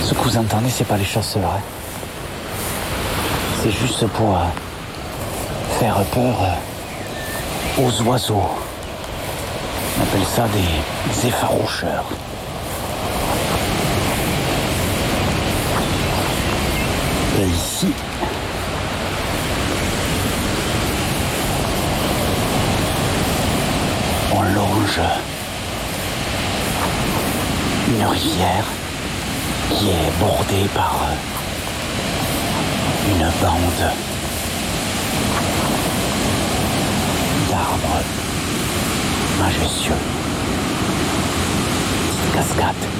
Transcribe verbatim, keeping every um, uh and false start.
Ce que vous entendez, c'est pas les chasseurs. Hein. C'est juste pour euh, faire peur euh, aux oiseaux. On appelle ça des, des effaroucheurs. Et ici, on longe une rivière qui est bordée par une bande d'arbres majestueux. Petite cascade.